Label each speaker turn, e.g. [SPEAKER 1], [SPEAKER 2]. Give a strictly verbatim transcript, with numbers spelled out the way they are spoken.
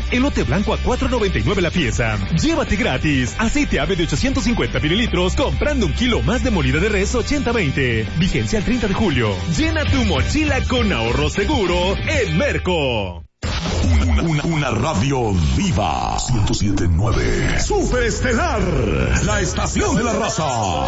[SPEAKER 1] Elote blanco a cuatro noventa y nueve la pieza. Llévate gratis. Aceite ave de ochocientos cincuenta mililitros comprando un kilo más de molida de res ochenta veinte. Vigencia el treinta de julio. Llena tu mochila con ahorro seguro en Merco.
[SPEAKER 2] Una, una, una radio viva. ciento siete punto nueve. Superestelar. La estación de la raza.